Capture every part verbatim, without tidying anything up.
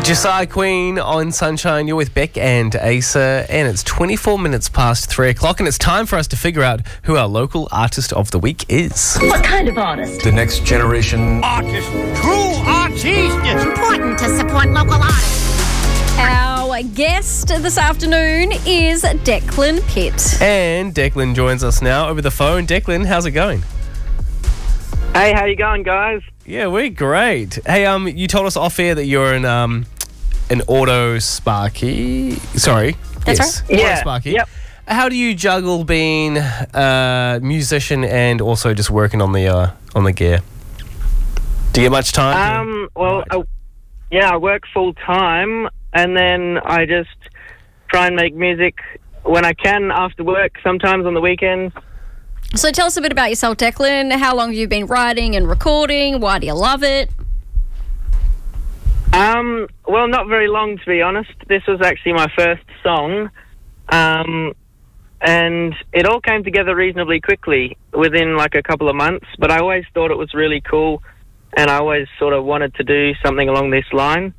Josiah Queen on Sunshine. You're with Beck and Asa, and it's twenty-four minutes past three o'clock, and it's time for us to figure out who our local artist of the week is. What kind of artist? The next generation artist. True artist. It's important to support local artists. Our guest this afternoon is Declan Pitt. And Declan joins us now over the phone. Declan, how's it going? Hey, how you going, guys? Yeah, we're great. Hey, um, you told us off air that you're an um, an auto Sparky. Sorry, That's yes, right. auto Yeah, Sparky. yep. How do you juggle being a musician and also just working on the uh, on the gear? Do you get much time? to- Um, well, Right. I, yeah, I work full time, and then I just try and make music when I can after work. Sometimes on the weekends. So tell us a bit about yourself, Declan. How long have you been writing and recording? Why do you love it? Um, well, not very long, to be honest. This was actually my first song, um, and it all came together reasonably quickly within like a couple of months. But I always thought it was really cool, and I always sort of wanted to do something along this line.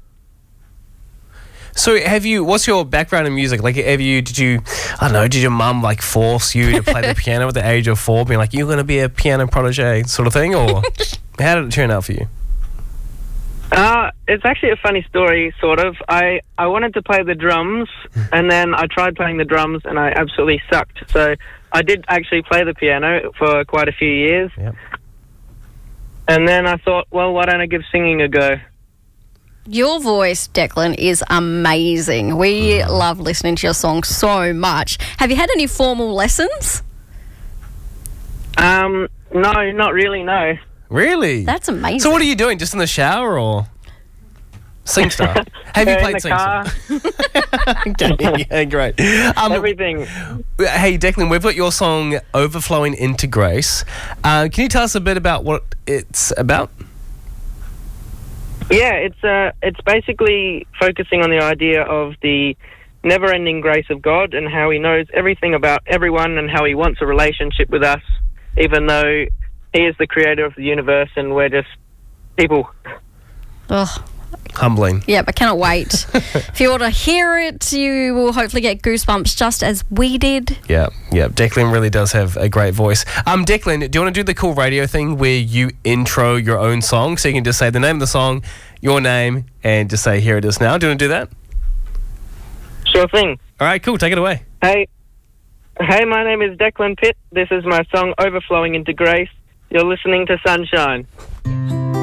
So have you, what's your background in music? Like, have you, did you, I don't know, did your mum like force you to play the piano at the age of four, being like, you're going to be a piano protege sort of thing? Or how did it turn out for you? Uh, it's actually a funny story, sort of. I, I wanted to play the drums, and then I tried playing the drums, and I absolutely sucked. So I did actually play the piano for quite a few years. Yep. And then I thought, well, why don't I give singing a go? Your voice, Declan, is amazing. We love listening to your songs so much. Have you had any formal lessons? Um, no, not really, no. Really? That's amazing. So what are you doing? Just in the shower or sing stuff? Have you Uh, in played the sing car, stuff? Okay, yeah, great. Um, everything. hey, Declan, we've got your song Overflowing into Grace. Uh, can you tell us a bit about what it's about? Yeah, it's uh, it's basically focusing on the idea of the never-ending grace of God and how He knows everything about everyone and how He wants a relationship with us, even though He is the creator of the universe and we're just people. Ugh. Humbling. Yeah, I cannot wait. If you want to hear it, you will hopefully get goosebumps just as we did. Yeah, yeah. Declan really does have a great voice. Um, Declan, do you want to do the cool radio thing where you intro your own song? So you can just say the name of the song, your name, and just say, here it is now. Do you want to do that? Sure thing. All right, cool. Take it away. Hey, hey, my name is Declan Pitt. This is my song Overflowing into Grace. You're listening to Sunshine.